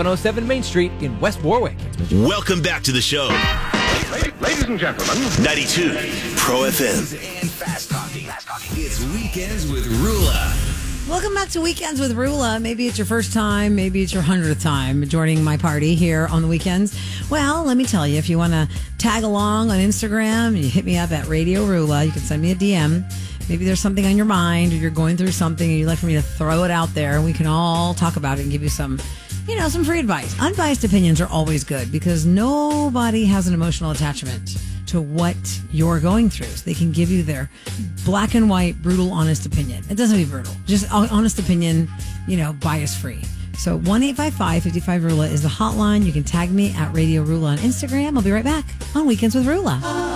707 Main Street in West Warwick. Welcome back to the show. Ladies and gentlemen, 92 Pro FM. And fast talking. It's Weekends with Rula. Welcome back to Weekends with Rula. Maybe it's your first time, maybe it's your 100th time joining my party here on the weekends. Well, let me tell you, if you want to tag along on Instagram, you hit me up at Radio Rula. You can send me a DM. Maybe there's something on your mind or you're going through something and you'd like for me to throw it out there and we can all talk about it and give you some free advice. Unbiased opinions are always good because nobody has an emotional attachment to what you're going through. So they can give you their black and white, brutal, honest opinion. It doesn't have to be brutal. Just honest opinion, bias free. So 1-855-55-RULA is the hotline. You can tag me at Radio Rula on Instagram. I'll be right back on Weekends with Rula.